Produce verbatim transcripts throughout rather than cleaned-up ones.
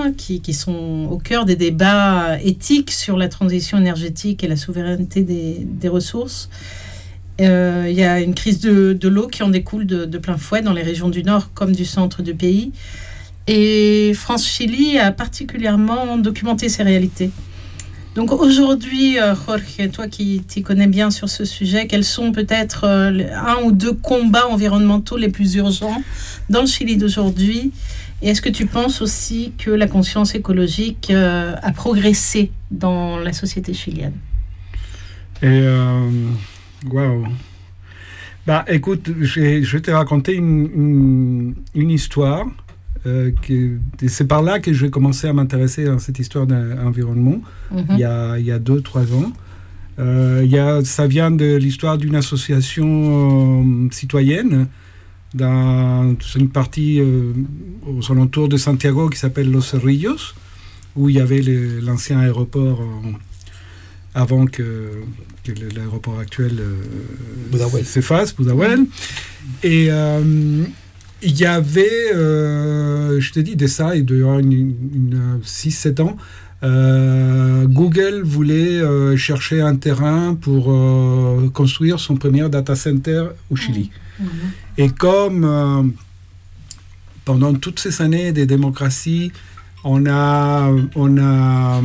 chiliens qui, qui sont au cœur des débats éthiques sur la transition énergétique et la souveraineté des, des ressources. Euh, il y a une crise de, de l'eau qui en découle de, de plein fouet dans les régions du nord comme du centre du pays. Et France-Chili a particulièrement documenté ces réalités. Donc aujourd'hui, euh, Jorge, toi qui t'y connais bien sur ce sujet, quels sont peut-être euh, un ou deux combats environnementaux les plus urgents dans le Chili d'aujourd'hui? Et est-ce que tu penses aussi que la conscience écologique euh, a progressé dans la société chilienne? Et euh, wow. Bah, écoute, je vais te raconter une, une, une histoire. Euh, que, c'est par là que j'ai commencé à m'intéresser à cette histoire d'environnement, mm-hmm. il, y a, il y a deux, trois ans. Euh, il y a, ça vient de l'histoire d'une association euh, citoyenne dans une partie euh, aux alentours de Santiago qui s'appelle Los Cerrillos, où il y avait le, l'ancien aéroport euh, avant que, que l'aéroport actuel euh, s'efface, Pudahuel. Et euh, il y avait, euh, je te dis de ça, il doit y avoir une, une, une six sept ans, euh, Google voulait euh, chercher un terrain pour euh, construire son premier data center au Chili. Mmh. Et comme euh, pendant toutes ces années de démocratie, on a, on a,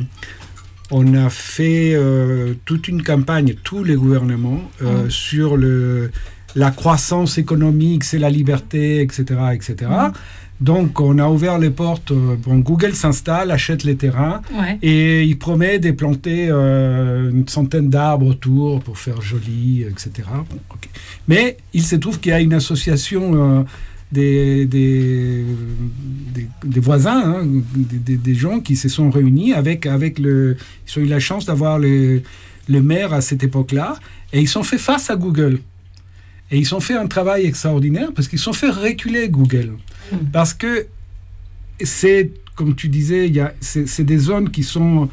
on a fait euh, toute une campagne, tous les gouvernements, euh, mmh. sur le... la croissance économique, c'est la liberté, et cetera, et cetera. Mmh. Donc, on a ouvert les portes. Bon, Google s'installe, achète les terrains, ouais. et il promet de planter euh, une centaine d'arbres autour pour faire joli, et cetera. Bon, okay. Mais il se trouve qu'il y a une association euh, des, des, des, des voisins, hein, des, des, des gens qui se sont réunis avec, avec le... Ils ont eu la chance d'avoir le, le maire à cette époque-là, et ils sont fait face à Google. Et ils ont fait un travail extraordinaire parce qu'ils ont fait reculer Google. Mmh. Parce que c'est, comme tu disais, il y a, c'est, c'est des zones qui sont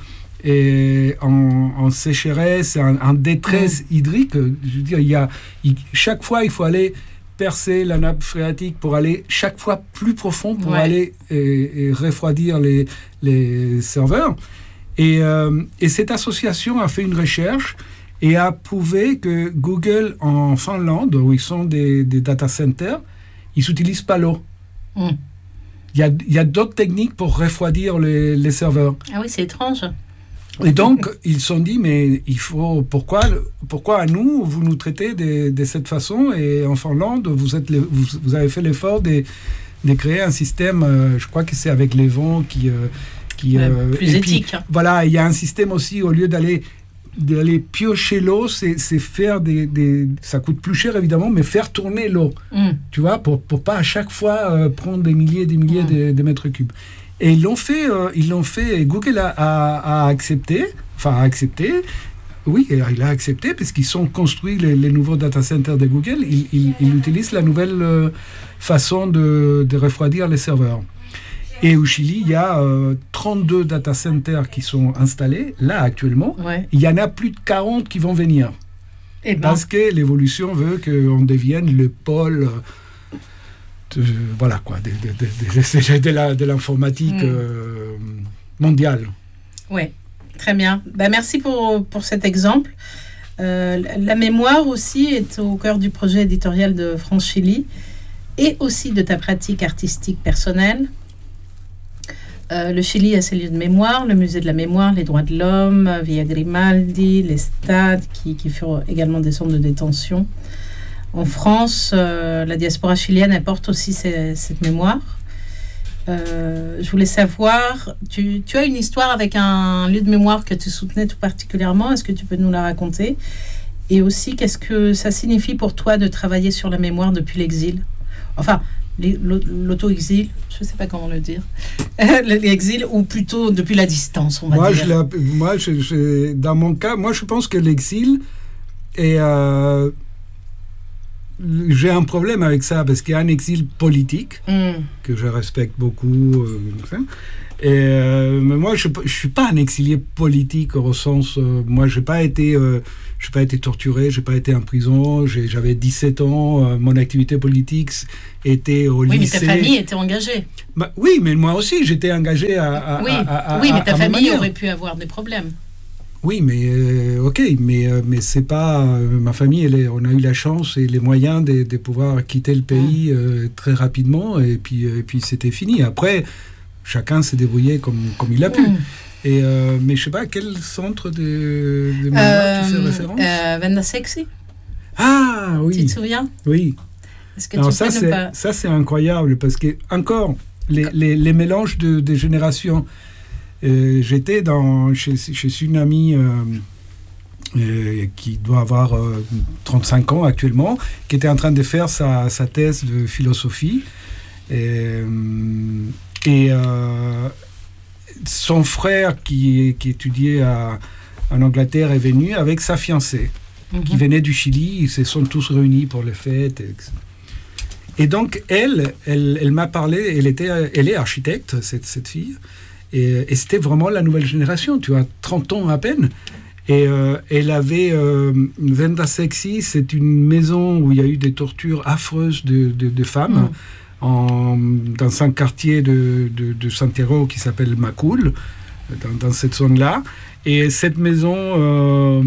eh, en, en sécheresse, en, en détresse mmh. hydrique. Je veux dire, il y a, il, chaque fois, il faut aller percer la nappe phréatique pour aller chaque fois plus profond pour ouais. aller et, et refroidir les, les serveurs. Et, euh, et cette association a fait une recherche et a prouvé que Google, en Finlande, où ils sont des, des data centers, ils n'utilisent pas l'eau. Mm. Il y a, il y a d'autres techniques pour refroidir les, les serveurs. Ah oui, c'est étrange. Et donc, ils se sont dit, mais il faut, pourquoi, pourquoi à nous, vous nous traitez de, de cette façon, et en Finlande, vous, êtes les, vous, vous avez fait l'effort de, de créer un système, euh, je crois que c'est avec les vents qui... Euh, qui euh, plus éthique. Puis, voilà, il y a un système aussi, au lieu d'aller... d'aller piocher l'eau, c'est, c'est faire des, des... Ça coûte plus cher, évidemment, mais faire tourner l'eau. Mm. Tu vois, pour ne pas à chaque fois euh, prendre des milliers et des milliers mm. de, de mètres cubes. Et ils l'ont fait, euh, ils l'ont fait, et Google a, a, a accepté, enfin a accepté, oui, il a accepté, parce qu'ils ont construit les, les nouveaux data centers de Google, ils, ils, ils utilisent la nouvelle euh, façon de, de refroidir les serveurs. Et au Chili, il y a euh, trente-deux data centers qui sont installés, là, actuellement. Ouais. Il y en a plus de quarante qui vont venir. Et ben. Parce que l'évolution veut qu'on devienne le pôle, de, voilà quoi, de, de, de, de, de, la, de l'informatique mm. euh, mondiale. Oui, très bien. Ben, merci pour, pour cet exemple. Euh, la mémoire aussi est au cœur du projet éditorial de France-Chili et aussi de ta pratique artistique personnelle. Euh, le Chili a ses lieux de mémoire, le musée de la mémoire, les droits de l'homme, Villa Grimaldi, les stades qui, qui furent également des centres de détention. En France, euh, la diaspora chilienne apporte aussi ces, cette mémoire. Euh, je voulais savoir, tu, tu as une histoire avec un lieu de mémoire que tu soutenais tout particulièrement, est-ce que tu peux nous la raconter? Et aussi, qu'est-ce que ça signifie pour toi de travailler sur la mémoire depuis l'exil? Enfin, l'auto-exil, je ne sais pas comment le dire, l'exil, ou plutôt depuis la distance, on va moi, dire. Je moi, je, je, dans mon cas, moi, je pense que l'exil est... Euh, j'ai un problème avec ça parce qu'il y a un exil politique Mm. que je respecte beaucoup. Euh, ça. Et euh, mais moi, je ne suis pas un exilé politique au sens. Euh, moi, je n'ai pas été. Euh, je n'ai pas été torturé, je n'ai pas été en prison, j'ai, j'avais dix-sept ans, euh, mon activité politique était au Oui, lycée. mais ta famille était engagée. Bah, oui, mais moi aussi, j'étais engagé à, à, Oui, à, à oui mais à, ta à ma famille manière. aurait pu avoir des problèmes. Oui, mais euh, ok, mais euh, mais c'est pas euh, ma famille. Elle est, on a eu la chance et les moyens de, de pouvoir quitter le pays euh, très rapidement et puis et puis c'était fini. Après, chacun s'est débrouillé comme comme il a pu. Mm. Et euh, mais je sais pas quel centre de, de mémoire tu fais référence. Euh, Venda Sexy, Ah tu oui, te souviens? oui. Est-ce que Alors tu ça peux nous c'est pas... ça c'est incroyable parce que encore les les, les mélanges de, de générations. Euh, j'étais dans chez, chez une amie euh, euh, qui doit avoir euh, trente-cinq ans actuellement, qui était en train de faire sa, sa thèse de philosophie. Et, et euh, son frère qui, qui étudiait à, en Angleterre est venu avec sa fiancée, Mhm. qui venait du Chili. Ils se sont tous réunis pour les fêtes. Et, et donc, elle, elle, elle m'a parlé, elle, était, elle est architecte, cette, cette fille. Et, et c'était vraiment la nouvelle génération, tu vois, trente ans à peine. Et euh, elle avait euh, Venda Sexy, c'est une maison où il y a eu des tortures affreuses de, de, de femmes mmh. en, dans un quartier de, de, de Santiago qui s'appelle Macul, dans, dans cette zone-là. Et cette maison, euh,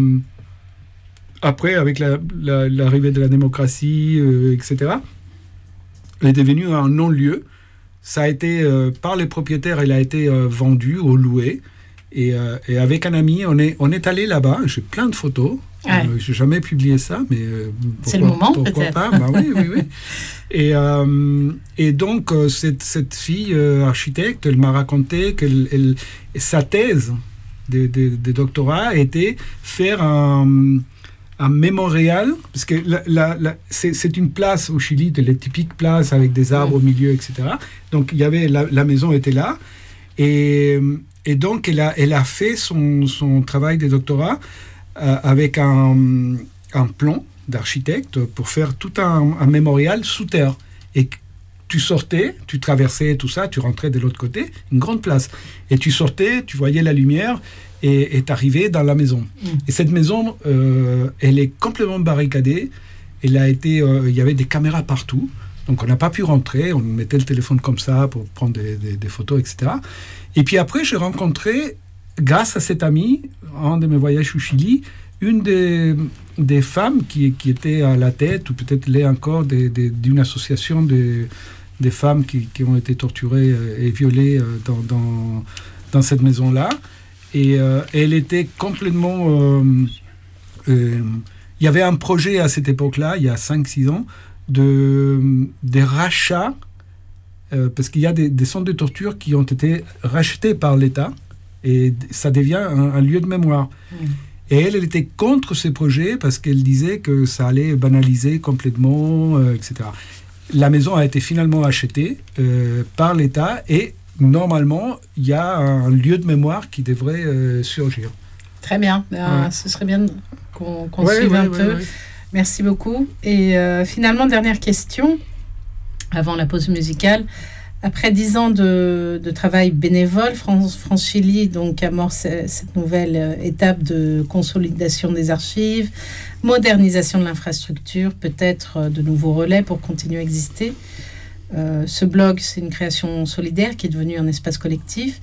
après, avec la, la, l'arrivée de la démocratie, euh, et cetera, elle est devenue un non-lieu. Ça a été, euh, par les propriétaires, elle a été euh, vendue ou louée. Et, euh, et avec un ami, on est, on est allé là-bas. J'ai plein de photos. Ouais. Euh, je n'ai jamais publié ça, mais euh, pourquoi, c'est le moment, pourquoi peut-être. pas bah, oui, oui, oui. Et, euh, et donc, euh, cette, cette fille euh, architecte, elle m'a raconté que elle, sa thèse de, de, de doctorat était faire un... un mémorial, parce que la, la, la, c'est, c'est une place au Chili, de les typiques places avec des arbres mmh. au milieu, et cetera. Donc, il y avait, la, la maison était là. Et, et donc, elle a, elle a fait son, son travail de doctorat euh, avec un, un plan d'architecte pour faire tout un, un mémorial sous terre. Et tu sortais, tu traversais tout ça, tu rentrais de l'autre côté, une grande place. Et tu sortais, tu voyais la lumière, et est arrivé dans la maison. Mmh. Et cette maison, euh, elle est complètement barricadée. Elle a été, euh, il y avait des caméras partout. Donc, on n'a pas pu rentrer. On mettait le téléphone comme ça pour prendre des, des, des photos, et cetera. Et puis après, j'ai rencontré, grâce à cet ami, un de mes voyages au Chili, une des, des femmes qui, qui était à la tête, ou peut-être l'est encore, des, des, d'une association de, des femmes qui, qui ont été torturées et violées dans, dans, dans cette maison-là. Et euh, elle était complètement... Euh, euh, il y avait un projet à cette époque-là, il y a cinq six ans, de, des rachats, euh, parce qu'il y a des, des centres de torture qui ont été rachetés par l'État, et ça devient un, un lieu de mémoire. Mmh. Et elle, elle était contre ces projets, parce qu'elle disait que ça allait banaliser complètement, euh, et cetera. La maison a été finalement achetée euh, par l'État, et normalement, il y a un lieu de mémoire qui devrait euh, surgir. Très bien. Ben, ouais. Ce serait bien qu'on, qu'on ouais, suive ouais, un ouais, peu. Ouais. Merci beaucoup. Et euh, finalement, dernière question, avant la pause musicale. Après dix ans de, de travail bénévole, France, France Chili donc, amorce cette nouvelle étape de consolidation des archives, modernisation de l'infrastructure, peut-être de nouveaux relais pour continuer à exister. Euh, ce blog, c'est une création solidaire qui est devenue un espace collectif.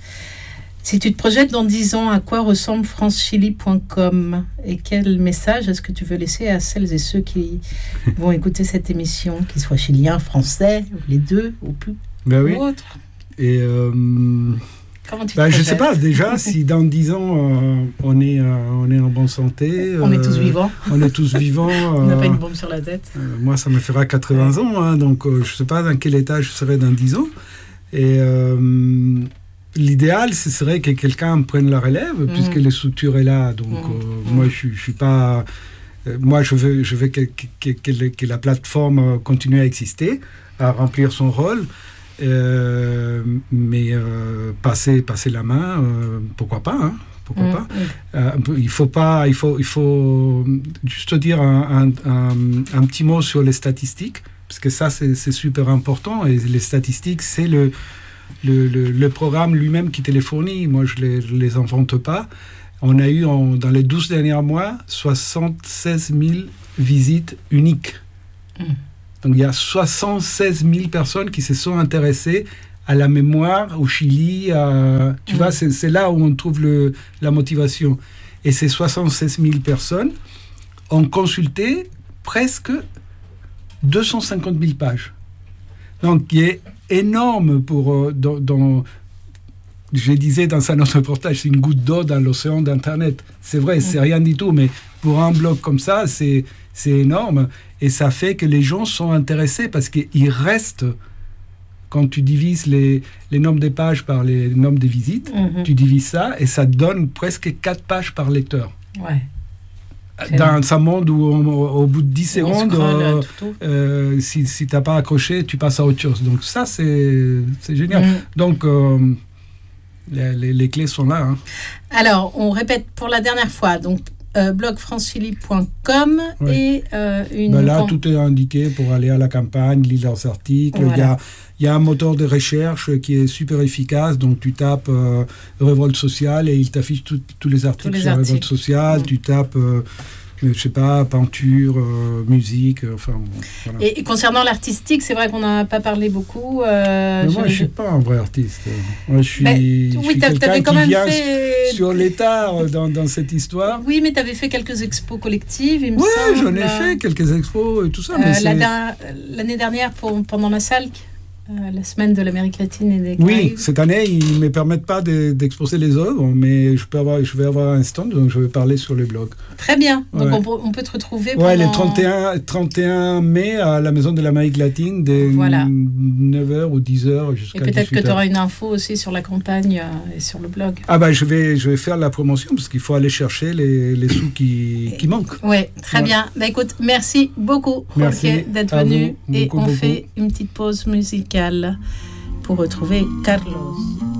Si tu te projettes dans dix ans, à quoi ressemble france chili point com et quel message est-ce que tu veux laisser à celles et ceux qui vont écouter cette émission, qu'ils soient chiliens, français, les deux, ou plus, ben oui. ou autres? Et euh, Comment tu te ben, je ne projettes? sais pas, déjà, si dans dix ans, euh, on, est, euh, on est en bonne santé. On euh, est tous vivants. On est tous vivants. On n'a euh, pas une bombe sur la tête. Euh, moi, ça me fera quatre-vingts ans, hein, donc euh, je ne sais pas dans quel état je serai dans dix ans. Et euh, l'idéal, ce serait que quelqu'un prenne la relève, mmh. puisque les structures est là. Donc, mmh. euh, moi, je ne suis pas... Euh, moi, je veux, je veux que, que, que, que la plateforme continue à exister, à remplir son rôle. Euh, mais euh, passer, passer la main, euh, pourquoi pas, hein, pourquoi Mmh. pas. Euh, il faut pas, il faut, il faut juste dire un, un, un, un petit mot sur les statistiques, parce que ça, c'est, c'est super important. Et les statistiques, c'est le, le, le, le programme lui-même qui te les fournit. Moi, je les, je les invente pas. On a eu, en, dans les douze derniers mois, soixante-seize mille visites uniques. Mmh. Donc, il y a soixante-seize mille personnes qui se sont intéressées à la mémoire, au Chili. À, tu mmh. vois, c'est, c'est là où on trouve le, la motivation. Et ces soixante-seize mille personnes ont consulté presque deux cent cinquante mille pages. Donc, qui est énorme pour... Euh, dans, dans, je disais dans un autre reportage, c'est une goutte d'eau dans l'océan d'Internet. C'est vrai, mmh. c'est rien du tout, mais pour un blog comme ça, c'est, c'est énorme. Et ça fait que les gens sont intéressés parce qu'ils restent... Quand tu divises les, les nombres des pages par les nombres des visites, mmh. tu divises ça et ça donne presque quatre pages par lecteur. Ouais. Dans un monde où, on, au bout de dix secondes, euh, tout, tout. Euh, si, si tu n'as pas accroché, tu passes à autre chose. Donc ça, c'est, c'est génial. Mmh. Donc, euh, les, les, les clés sont là. Hein. Alors, on répète pour la dernière fois. Donc, Euh, blog france chili point com oui. et euh, une... Ben là, tout est indiqué pour aller à la campagne, lire leurs articles. Voilà. Il y a, il y a un moteur de recherche qui est super efficace. Donc, tu tapes euh, Révolte sociale et il t'affiche tout, tous les articles tous les sur articles. Révolte sociale. Mmh. Tu tapes... Euh, je sais pas, peinture, euh, musique, euh, enfin... Bon, voilà. et, et concernant l'artistique, c'est vrai qu'on n'en a pas parlé beaucoup. Euh, Mais moi, je ne suis pas un vrai artiste. Moi, je suis, ben, je oui, suis quelqu'un quand qui même vient fait... sur l'état dans, dans cette histoire. Oui, mais tu avais fait quelques expos collectives, il me oui, semble. Oui, j'en ai fait quelques expos et tout ça. Euh, mais c'est... la, l'année dernière, pour, pendant la S A L C, Euh, la semaine de l'Amérique latine et des Caraïbes. Oui, cette année, ils ne me permettent pas de, d'exposer les œuvres, mais je, peux avoir, je vais avoir un stand, donc je vais parler sur le blog. Très bien. Donc, ouais. on, peut, on peut te retrouver pendant... Oui, le trente et un mai à la Maison de l'Amérique latine, de voilà. neuf heures ou dix heures jusqu'à dix-huit heures. Et peut-être que tu auras une info aussi sur la campagne euh, et sur le blog. Ah ben, je vais, je vais faire la promotion, parce qu'il faut aller chercher les, les sous qui, qui manquent. Oui, très ouais. bien. Bah, écoute, merci beaucoup, Jorge, d'être venu. Vous, et beaucoup, on beaucoup. fait une petite pause musicale pour retrouver Carlos.